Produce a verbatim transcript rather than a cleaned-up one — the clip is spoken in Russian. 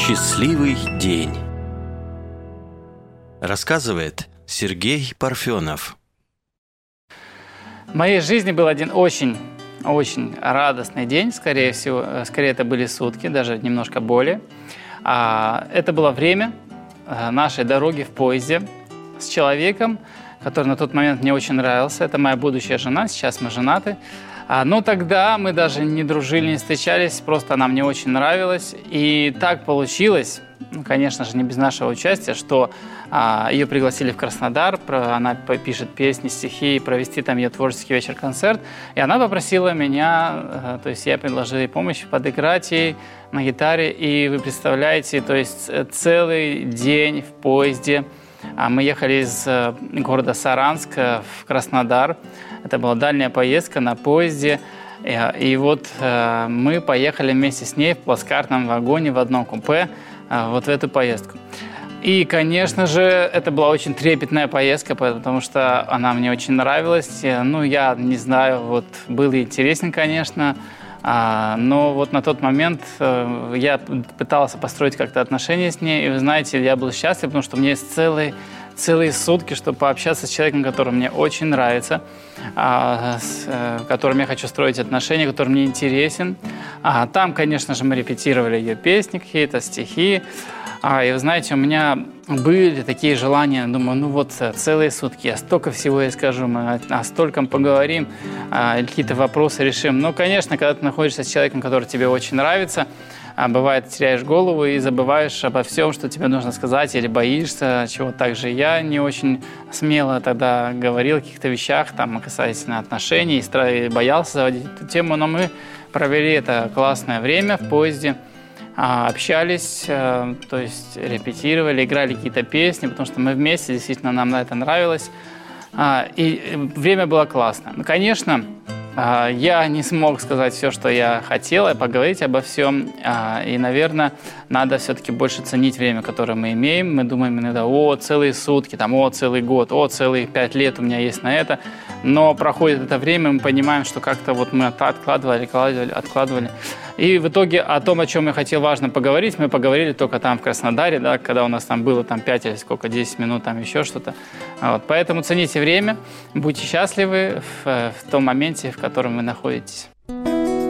Счастливый день. Рассказывает Сергей Парфенов. В моей жизни был один очень, очень радостный день, скорее всего, скорее это были сутки, даже немножко более. Это было время нашей дороги в поезде с человеком, который на тот момент мне очень нравился. Это моя будущая жена, сейчас мы женаты. Но тогда мы даже не дружили, не встречались, просто она мне очень нравилась. И так получилось, ну, конечно же, не без нашего участия, что а, ее пригласили в Краснодар, про, она пишет песни, стихи, провести там ее творческий вечер-концерт. И она попросила меня, а, то есть я предложил ей помощь, подыграть ей на гитаре. И вы представляете, то есть целый день в поезде. А мы ехали из а, города Саранска в Краснодар. Это была дальняя поездка на поезде. И, и вот э, мы поехали вместе с ней в плацкартном вагоне в одном купе э, вот в эту поездку. И, конечно же, это была очень трепетная поездка, потому что она мне очень нравилась. Ну, я не знаю, вот было интересно, конечно, а, но вот на тот момент э, я пытался построить как-то отношения с ней. И вы знаете, я был счастлив, потому что у меня есть целый целые сутки, чтобы пообщаться с человеком, который мне очень нравится, с которым я хочу строить отношения, который мне интересен. А там, конечно же, мы репетировали ее песни, какие-то стихи. И вы знаете, у меня были такие желания, думаю, ну вот целые сутки, я столько всего ей скажу, мы о стольком поговорим, какие-то вопросы решим. Но, конечно, когда ты находишься с человеком, который тебе очень нравится, а бывает, теряешь голову и забываешь обо всем, что тебе нужно сказать, или боишься, чего также я не очень смело тогда говорил о каких-то вещах, там, касательно отношений, и боялся заводить эту тему, но мы провели это классное время в поезде, общались, то есть репетировали, играли какие-то песни, потому что мы вместе, действительно, нам это нравилось, и время было классно. Ну, конечно, я не смог сказать все, что я хотел, и поговорить обо всем. И, наверное, надо все-таки больше ценить время, которое мы имеем. Мы думаем иногда, о, целые сутки, там, о, целый год, о, целые пять лет у меня есть на это. Но проходит это время, мы понимаем, что как-то вот мы откладывали, откладывали, откладывали. И в итоге о том, о чем я хотел важно поговорить, мы поговорили только там в Краснодаре, да, когда у нас там было там пять или сколько, десять минут, там еще что-то. Вот. Поэтому цените время, будьте счастливы в, в том моменте, в котором вы находитесь.